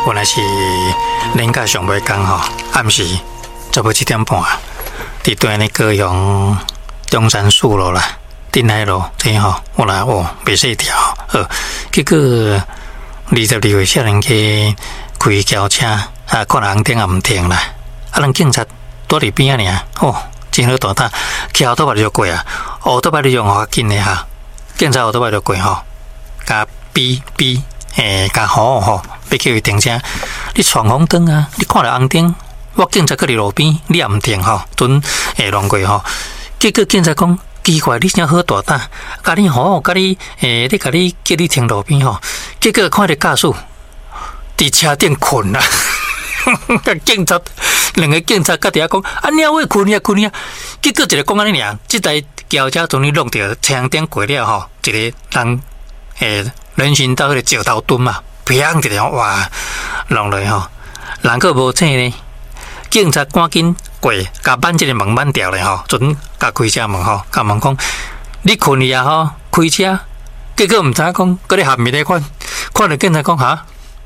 本来是年假上尾工吼，暗时差不多7点半，伫对呢高雄中山树路啦、顶海路这吼，我来袂细条，结果22岁少年去开轿车，看红灯也唔停啦，人警察躲伫边啊尔，真好大胆，骑奥多巴就过啊，奥多巴你用较紧的哈，警察奥多巴就过吼，甲哔，甲吼吼，要叫伊停车，你闯红灯啊，你看到红灯，我警察搁伫路边，你也唔停吼，准会乱过吼，结果警察讲。奇怪，你真好大胆，甲你吼，甲你你甲你叫你停路边吼，结果看到驾驶伫车顶困啦，警察两个警察甲伫遐讲，啊，你会困呀，结果一个讲安尼尔，这台轿车从你弄到车顶过了吼，一个人人行道迄个石头墩嘛，砰一下哇，弄落吼，人个无醒呢。警察赶紧过，甲扳这个门扳掉咧吼，准甲开车门吼，甲问讲你困去啊吼，开车，结果唔知讲，佮你合面咧看到警察讲哈，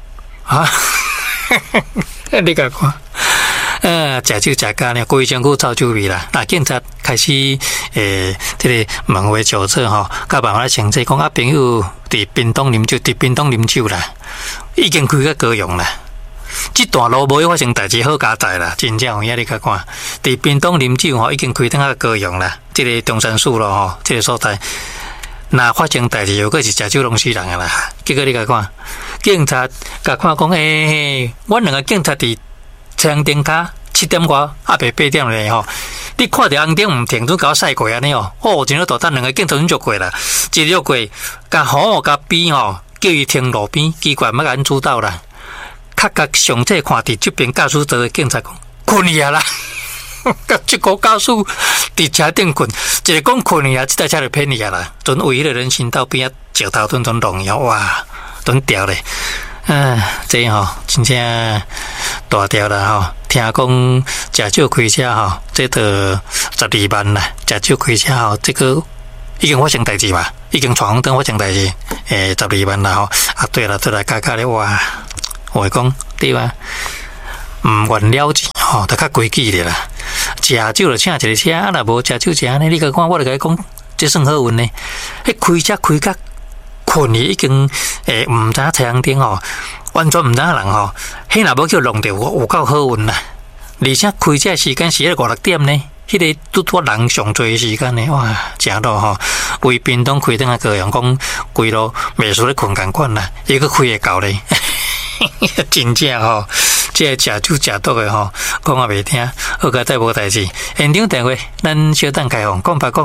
你甲看，食酒食咖呢，规身躯臭酒味啦。那警察开始这个问话交涉吼，甲办法清楚讲啊，朋友伫屏东啉酒啦，已经开到高雄啦。这段路无发生代志好加载啦，真正有影你甲看。伫屏东啉酒吼，已经开登啊高雄啦。这个中山树路吼，这个所在，若发生代志，又个是食酒弄死人啊啦。结果你甲看，警察甲看讲，我两个警察伫车顶卡7点外，阿伯8点咧吼。你看到红灯唔停，都搞赛过安尼哦，真好大胆，两个警察就过啦，一路过，甲吼甲边吼，叫伊停路边，奇怪乜敢主导啦。较详细看伫这边驾驶座的警察讲困去啊啦，甲这个驾驶伫车顶困，一个讲困去啊，这台车就偏去啊啦，准为迄个人行道边啊石头墩准弄去哇，准掉咧，这吼真正大条啦吼，听讲食酒开车吼，这得12万啦，食酒开车吼，这个已经发生代志嘛，已经闯红灯发生代志，12万啦吼，啊对啦，再来加加咧哇。我讲对吧？唔愿了钱吼，就较规矩咧啦。食酒就请一个车，啊，若无食酒食呢？你甲看，我就甲你讲，这算好运呢。迄开车开甲困去已经唔知影车红灯吼，完全唔知影人吼。迄若无叫弄到有够好运啦。而且开车时间是5、6点呢，迄个拄拄人上多时间呢，哇，正路吼。为屏东开登啊高雄讲，规路袂输咧困共款啦，伊个开会到咧。真正吼，这食酒食毒的吼，讲也袂听，好个再无代志。现场电话，咱小等开放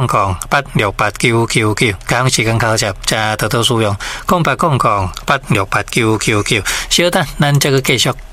，0800868999，开放时间考察，才得到使用。0800868999，小等咱这个继续。